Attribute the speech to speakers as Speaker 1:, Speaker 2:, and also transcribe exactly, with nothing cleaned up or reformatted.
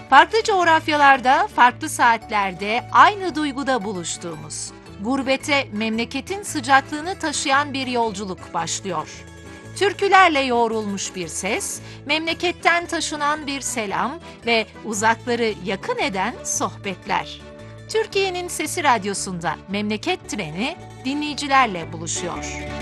Speaker 1: Farklı coğrafyalarda, farklı saatlerde aynı duyguda buluştuğumuz, gurbete memleketin sıcaklığını taşıyan bir yolculuk başlıyor. Türkülerle yoğrulmuş bir ses, memleketten taşınan bir selam ve uzakları yakın eden sohbetler. Türkiye'nin Sesi Radyosu'nda Memleket Treni dinleyicilerle buluşuyor.